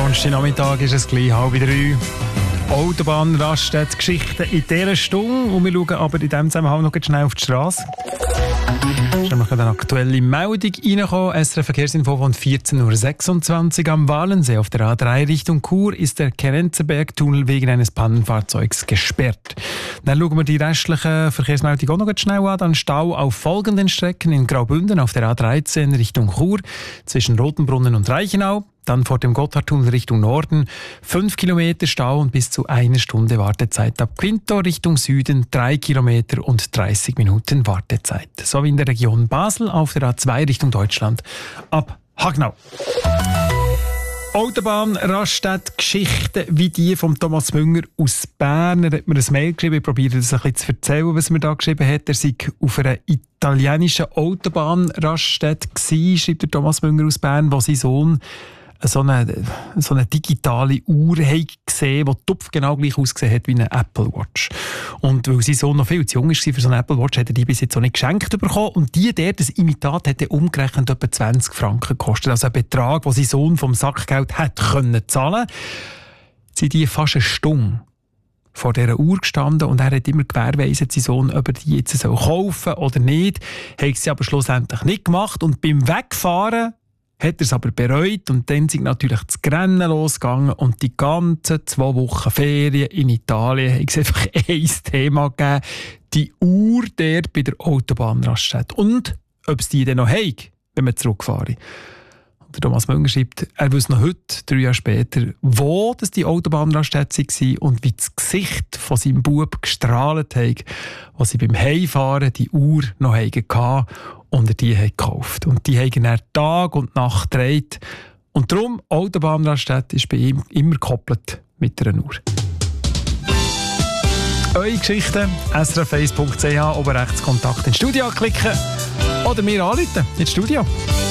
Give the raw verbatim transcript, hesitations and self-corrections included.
Donnerstagnachmittag ist es gleich halb drei. Autobahnraststätte, Geschichten in dieser Stunde. Und wir schauen aber in diesem Zusammenhang noch schnell auf die Straße. Es ist nämlich eine aktuelle Meldung reingekommen. S R F-Verkehrsinfo von vierzehn Uhr sechsundzwanzig am Walensee. Auf der A drei Richtung Chur ist der Kerenzerberg-Tunnel wegen eines Pannenfahrzeugs gesperrt. Dann schauen wir die restlichen Verkehrsmeldungen auch noch schnell an. Dann Stau auf folgenden Strecken: in Graubünden auf der A dreizehn Richtung Chur zwischen Rotenbrunnen und Reichenau. Dann vor dem Gotthardtunnel Richtung Norden fünf Kilometer Stau und bis zu einer Stunde Wartezeit. Ab Quinto Richtung Süden drei Kilometer und dreißig Minuten Wartezeit. So wie in der Region Basel auf der A zwei Richtung Deutschland ab Hagnau. Autobahnraststätte, Geschichten wie die von Thomas Münger aus Bern. Er hat mir ein Mail geschrieben, ich probiere das ein bisschen zu erzählen, was er mir da geschrieben hat. Er sei auf einer italienischen Autobahnraststätte gewesen, schreibt der Thomas Münger aus Bern, wo sein Sohn so eine, so eine digitale Uhr gesehen, die tupfgenau gleich ausgesehen hat wie eine Apple Watch. Und weil sein Sohn noch viel zu jung war für so eine Apple Watch, hat er die bis jetzt auch nicht geschenkt bekommen. Und die der, das Imitat, hat er umgerechnet etwa zwanzig Franken gekostet. Also ein Betrag, den sein Sohn vom Sackgeld hätte können zahlen. Jetzt sind die fast eine Stunde vor dieser Uhr gestanden und er hat immer gewährleistet, sein Sohn, ob er die jetzt kaufen soll oder nicht. Hat sie aber schlussendlich nicht gemacht. Und beim Wegfahren hat er es aber bereut und dann sind natürlich das Rennen losgegangen und die ganzen zwei Wochen Ferien in Italien hat es einfach ein Thema gegeben: die Uhr dort bei der Autobahnraststätte. Und ob es die dann noch haben, wenn wir zurückfahren. Und der Thomas Münger schreibt, er wüsste noch heute, drei Jahre später, wo das die Autobahnraststätte war und wie das Gesicht von seinem Bub gestrahlt hat, als sie beim Heimfahren die Uhr noch hatten und er die hat gekauft. Und die haben er Tag und Nacht gedreht. Und darum, Autobahnraststätte ist bei ihm immer gekoppelt mit einer Uhr. Eure Geschichten, s r f eins punkt c h, oben rechts Kontakt ins Studio klicken oder mir anrufen ins Studio.